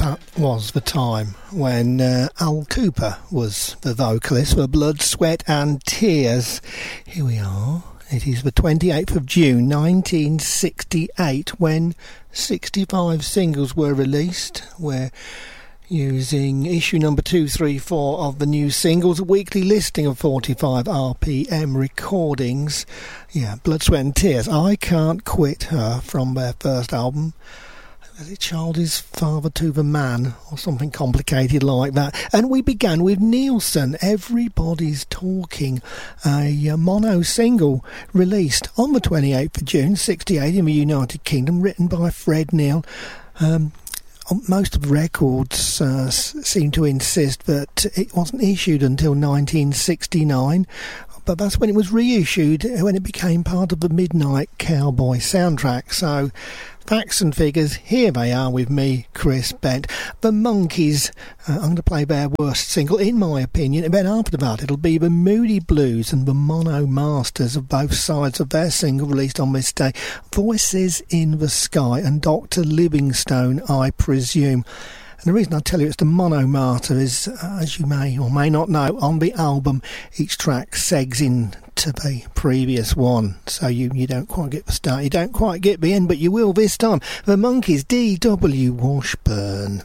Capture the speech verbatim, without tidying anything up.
That was the time when uh, Al Cooper was the vocalist for Blood, Sweat and Tears. Here we are. It is the twenty-eighth of June nineteen sixty-eight when sixty-five singles were released. We're using issue number two thirty-four of the new singles, a weekly listing of forty-five R P M recordings. Yeah, Blood, Sweat and Tears. I Can't Quit Her from their first album. The child is father to the man, or something complicated like that. And we began with Nielsen, Everybody's Talking, a uh, mono single released on the twenty-eighth of June sixty-eight in the United Kingdom, written by Fred Neil. Um, most of the records uh, seem to insist that it wasn't issued until nineteen sixty-nine. But that's when it was reissued, when it became part of the Midnight Cowboy soundtrack. So, facts and figures, here they are with me, Chris Bent. The Monkees, uh, I'm going to play their worst single, in my opinion, and then after that it'll be the Moody Blues and the Mono Masters of both sides of their single released on this day, Voices in the Sky and Doctor Livingstone, I presume. And the reason I tell you it's the Mono Master is, uh, as you may or may not know, on the album each track segs in to the previous one. So you, you don't quite get the start, you don't quite get the end, but you will this time. The Monkees, D W Washburn.